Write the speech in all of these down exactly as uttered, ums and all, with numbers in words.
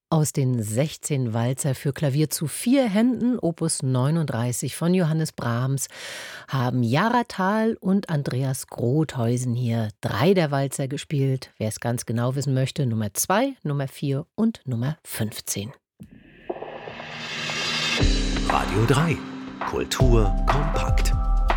Aus den sechzehn Walzer für Klavier zu vier Händen, Opus neununddreißig von Johannes Brahms, haben Jara Thal und Andreas Grothuysen hier drei der Walzer gespielt. Wer es ganz genau wissen möchte, Nummer zwei, Nummer vier und Nummer fünfzehn. Radio drei. Kultur kompakt.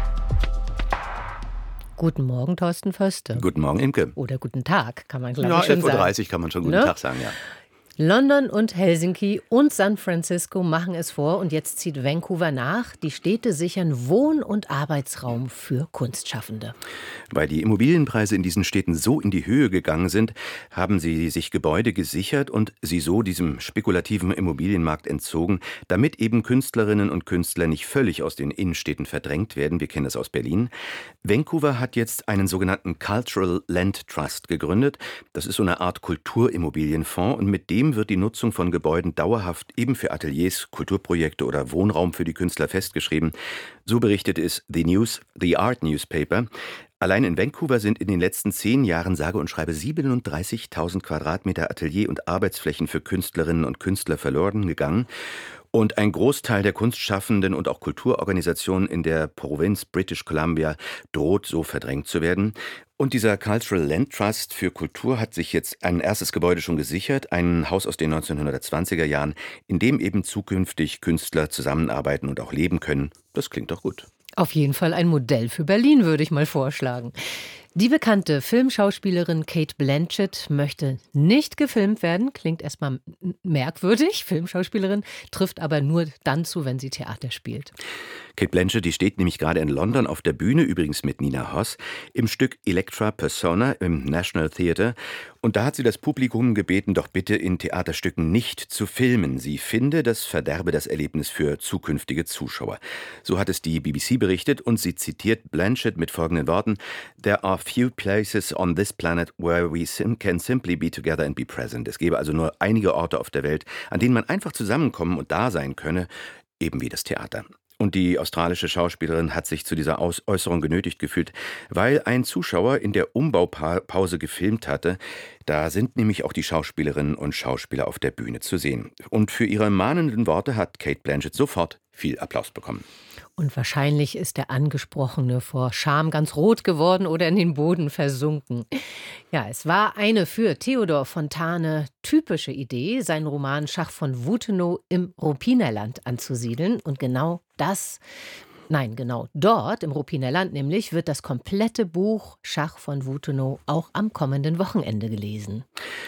Guten Morgen, Thorsten Förster. Guten Morgen, Imke. Oder guten Tag, kann man, glaube ja, ich, schon elf Uhr dreißig sagen. kann man schon guten Ne? Tag sagen, ja. London und Helsinki und San Francisco machen es vor und jetzt zieht Vancouver nach. Die Städte sichern Wohn- und Arbeitsraum für Kunstschaffende. Weil die Immobilienpreise in diesen Städten so in die Höhe gegangen sind, haben sie sich Gebäude gesichert und sie so diesem spekulativen Immobilienmarkt entzogen, damit eben Künstlerinnen und Künstler nicht völlig aus den Innenstädten verdrängt werden. Wir kennen das aus Berlin. Vancouver hat jetzt einen sogenannten Cultural Land Trust gegründet. Das ist so eine Art Kulturimmobilienfonds und mit dem wird die Nutzung von Gebäuden dauerhaft eben für Ateliers, Kulturprojekte oder Wohnraum für die Künstler festgeschrieben. So berichtet es The News, The Art Newspaper. Allein in Vancouver sind in den letzten zehn Jahren sage und schreibe siebenunddreißigtausend Quadratmeter Atelier- und Arbeitsflächen für Künstlerinnen und Künstler verloren gegangen. Und ein Großteil der Kunstschaffenden und auch Kulturorganisationen in der Provinz British Columbia droht so verdrängt zu werden. Und dieser Cultural Land Trust für Kultur hat sich jetzt ein erstes Gebäude schon gesichert, ein Haus aus den neunzehnhundertzwanziger Jahren, in dem eben zukünftig Künstler zusammenarbeiten und auch leben können. Das klingt doch gut. Auf jeden Fall ein Modell für Berlin, würde ich mal vorschlagen. Die bekannte Filmschauspielerin Cate Blanchett möchte nicht gefilmt werden. Klingt erstmal merkwürdig. Filmschauspielerin trifft aber nur dann zu, wenn sie Theater spielt. Cate Blanchett, die steht nämlich gerade in London auf der Bühne, übrigens mit Nina Hoss, im Stück Electra Persona im National Theatre. Und da hat sie das Publikum gebeten, doch bitte in Theaterstücken nicht zu filmen. Sie finde, das verderbe das Erlebnis für zukünftige Zuschauer. So hat es die B B C berichtet und sie zitiert Blanchett mit folgenden Worten: There are few places on this planet where we sim- can simply be together and be present. Es gäbe also nur einige Orte auf der Welt, an denen man einfach zusammenkommen und da sein könne, eben wie das Theater. Und die australische Schauspielerin hat sich zu dieser Aus- Äußerung genötigt gefühlt, weil ein Zuschauer in der Umbaupause gefilmt hatte. Da sind nämlich auch die Schauspielerinnen und Schauspieler auf der Bühne zu sehen. Und für ihre mahnenden Worte hat Cate Blanchett sofort viel Applaus bekommen. Und wahrscheinlich ist der Angesprochene vor Scham ganz rot geworden oder in den Boden versunken. Ja, es war eine für Theodor Fontane typische Idee, seinen Roman Schach von Wuthenow im Rupinerland anzusiedeln. Und genau das, nein, genau dort im Rupinerland nämlich, wird das komplette Buch Schach von Wuthenow auch am kommenden Wochenende gelesen.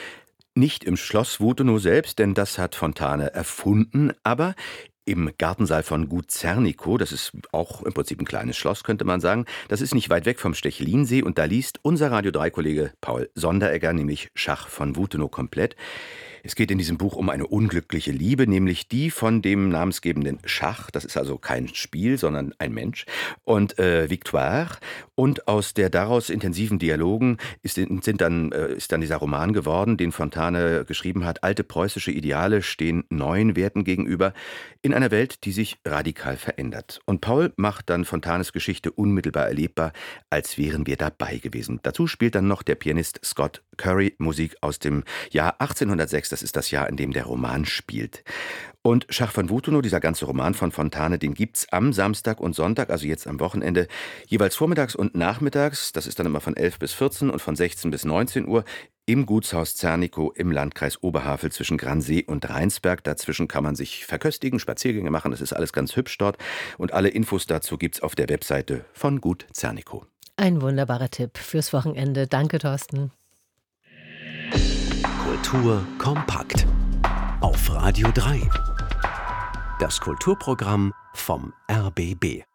Nicht im Schloss Wuthenow selbst, denn das hat Fontane erfunden, aber im Gartensaal von Gut Zernikow, das ist auch im Prinzip ein kleines Schloss, könnte man sagen. Das ist nicht weit weg vom Stechelinsee und da liest unser Radio drei Kollege Paul Sonderegger nämlich Schach von Wuthenow komplett. Es geht in diesem Buch um eine unglückliche Liebe, nämlich die von dem namensgebenden Schach, das ist also kein Spiel, sondern ein Mensch, und äh, Victoire. Und aus der daraus intensiven Dialogen ist, sind dann, äh, ist dann dieser Roman geworden, den Fontane geschrieben hat. Alte preußische Ideale stehen neuen Werten gegenüber in einer Welt, die sich radikal verändert. Und Paul macht dann Fontanes Geschichte unmittelbar erlebbar, als wären wir dabei gewesen. Dazu spielt dann noch der Pianist Scott Curry Musik aus dem Jahr achtzehnhundertsechs. Das ist das Jahr, in dem der Roman spielt. Und Schach von Wuthenow, dieser ganze Roman von Fontane, den gibt's am Samstag und Sonntag, also jetzt am Wochenende, jeweils vormittags und nachmittags. Das ist dann immer von elf bis vierzehn und von sechzehn bis neunzehn Uhr im Gutshaus Zernikow im Landkreis Oberhavel zwischen Gransee und Rheinsberg. Dazwischen kann man sich verköstigen, Spaziergänge machen. Das ist alles ganz hübsch dort. Und alle Infos dazu gibt's auf der Webseite von Gut Zernikow. Ein wunderbarer Tipp fürs Wochenende. Danke, Thorsten. Kultur kompakt. Auf Radio drei. Das Kulturprogramm vom R B B.